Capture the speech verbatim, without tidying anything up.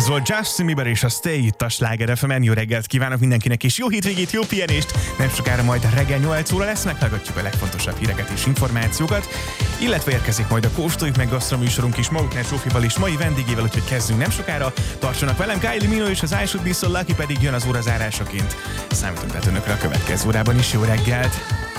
Ez volt Justin Bieber és a Stay itt a Sláger ef emen. Jó reggelt kívánok mindenkinek, és jó hétvégét, jó pihenést. Nem sokára majd reggel nyolc óra lesz, meghallgatjuk a legfontosabb híreket és információkat, illetve érkezik majd a Kóstoljuk meg gasztroműsorunk is maguknál Zsófival és mai vendégével, úgyhogy kezdünk nem sokára. Tartsanak velem, Kylie Minogue és az I Should Be So Lucky pedig jön az órazárásaként. Számítunk tehát önökre a következő órában is. Jó reggelt!